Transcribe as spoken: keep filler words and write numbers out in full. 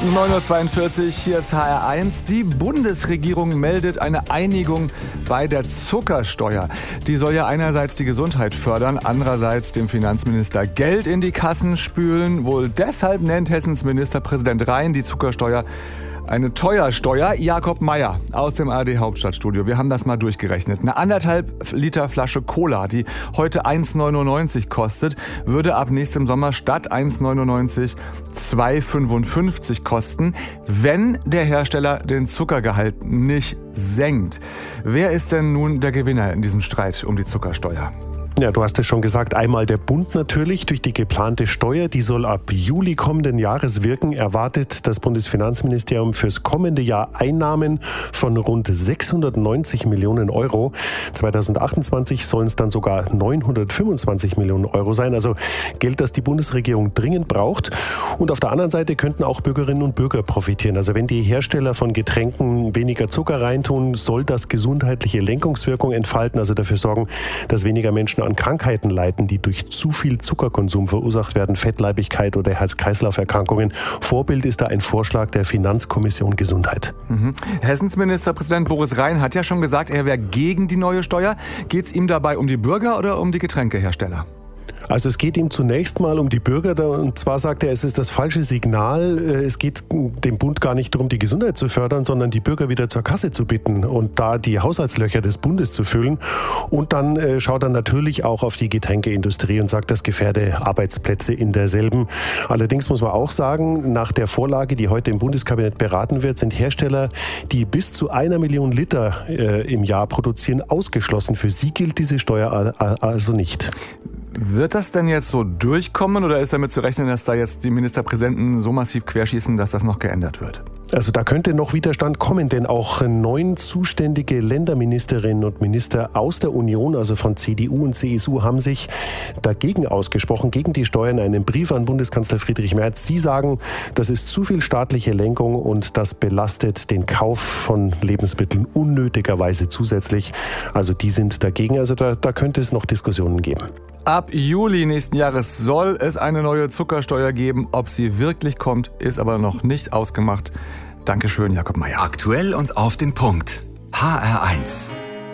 neun Uhr zweiundvierzig, hier ist H R eins. Die Bundesregierung meldet eine Einigung bei der Zuckersteuer. Die soll ja einerseits die Gesundheit fördern, andererseits dem Finanzminister Geld in die Kassen spülen. Wohl deshalb nennt Hessens Ministerpräsident Rhein die Zuckersteuer eine Teuersteuer. Jakob Meier aus dem A R D-Hauptstadtstudio. Wir haben das mal durchgerechnet. Eine anderthalb Liter Flasche Cola, die heute eins neunundneunzig kostet, würde ab nächstem Sommer statt eins neunundneunzig zwei fünfundfünfzig kosten, wenn der Hersteller den Zuckergehalt nicht senkt. Wer ist denn nun der Gewinner in diesem Streit um die Zuckersteuer? Ja, du hast es schon gesagt, einmal der Bund natürlich durch die geplante Steuer, die soll ab Juli kommenden Jahres wirken, erwartet das Bundesfinanzministerium fürs kommende Jahr Einnahmen von rund sechshundertneunzig Millionen Euro. zweitausendachtundzwanzig sollen es dann sogar neunhundertfünfundzwanzig Millionen Euro sein, also Geld, das die Bundesregierung dringend braucht. Und auf der anderen Seite könnten auch Bürgerinnen und Bürger profitieren. Also wenn die Hersteller von Getränken weniger Zucker reintun, soll das gesundheitliche Lenkungswirkung entfalten, also dafür sorgen, dass weniger Menschen an Krankheiten leiden, die durch zu viel Zuckerkonsum verursacht werden, Fettleibigkeit oder Herz-Kreislauf-Erkrankungen. Vorbild ist da ein Vorschlag der Finanzkommission Gesundheit. Mhm. Hessens Ministerpräsident Boris Rhein hat ja schon gesagt, er wäre gegen die neue Steuer. Geht es ihm dabei um die Bürger oder um die Getränkehersteller? Also es geht ihm zunächst mal um die Bürger, und zwar sagt er, es ist das falsche Signal. Es geht dem Bund gar nicht darum, die Gesundheit zu fördern, sondern die Bürger wieder zur Kasse zu bitten und da die Haushaltslöcher des Bundes zu füllen. Und dann äh, schaut er natürlich auch auf die Getränkeindustrie und sagt, das gefährde Arbeitsplätze in derselben. Allerdings muss man auch sagen, nach der Vorlage, die heute im Bundeskabinett beraten wird, sind Hersteller, die bis zu einer Million Liter äh, im Jahr produzieren, ausgeschlossen. Für sie gilt diese Steuer also nicht. Wird das denn jetzt so durchkommen oder ist damit zu rechnen, dass da jetzt die Ministerpräsidenten so massiv querschießen, dass das noch geändert wird? Also da könnte noch Widerstand kommen, denn auch neun zuständige Länderministerinnen und Minister aus der Union, also von C D U und C S U, haben sich dagegen ausgesprochen, gegen die Steuern, einen Brief an Bundeskanzler Friedrich Merz. Sie sagen, das ist zu viel staatliche Lenkung und das belastet den Kauf von Lebensmitteln unnötigerweise zusätzlich. Also die sind dagegen, also da, da könnte es noch Diskussionen geben. Ab Juli nächsten Jahres soll es eine neue Zuckersteuer geben. Ob sie wirklich kommt, ist aber noch nicht ausgemacht. Dankeschön, Jakob Meier. Aktuell und auf den Punkt. H R eins.